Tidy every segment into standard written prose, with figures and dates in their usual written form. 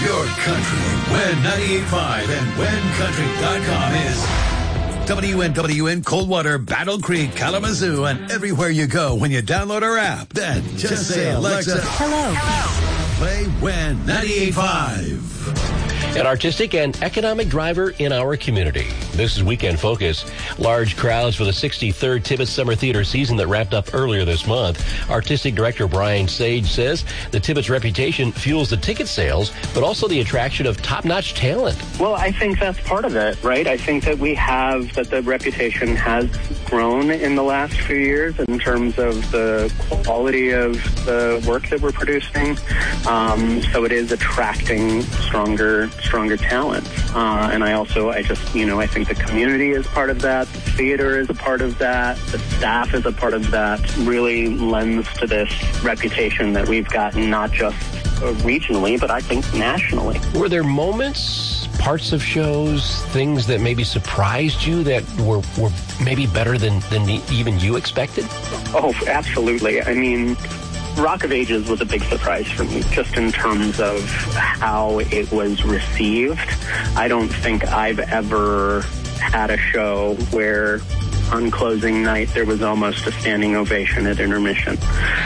Your country, When 98.5 and WhenCountry.com is WNWN Coldwater, Battle Creek, Kalamazoo, and everywhere you go when you download our app. Then just say, Alexa, hello. Play When 98.5. An artistic and economic driver in our community. This is Weekend Focus. Large crowds for the 63rd Tibbetts Summer Theater season that wrapped up earlier this month. Artistic director Brian Sage says the Tibbetts reputation fuels the ticket sales, but also the attraction of top-notch talent. Well, I think that's part of it, right? I think that the reputation has grown in the last few years in terms of the quality of the work that we're producing. So it is attracting stronger talent. And I think the community is part of that. The theater is a part of that. The staff is a part of that. Really lends to this reputation that we've gotten, not just regionally, but I think nationally. Were there moments, parts of shows, things that maybe surprised you that were maybe better than even you expected? Oh, absolutely. I mean, Rock of Ages was a big surprise for me, just in terms of how it was received. I don't think I've ever had a show where on closing night there was almost a standing ovation at intermission.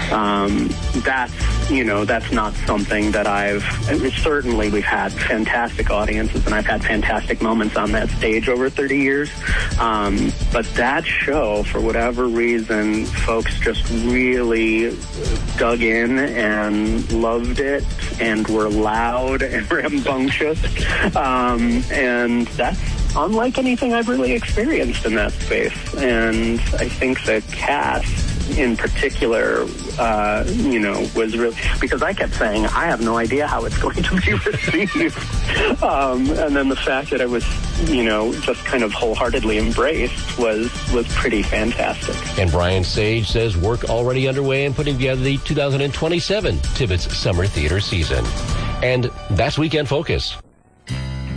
That's not something that certainly we've had fantastic audiences and I've had fantastic moments on that stage over 30 years. But that show, for whatever reason, folks just really dug in and loved it and were loud and rambunctious. And that's unlike anything I've really experienced in that space. And I think the cast in particular, was really, because I kept saying, I have no idea how it's going to be received. And then the fact that it was, just kind of wholeheartedly embraced was pretty fantastic. And Brian Sage says work already underway in putting together the 2027 Tibbetts Summer Theater season. And that's Weekend Focus.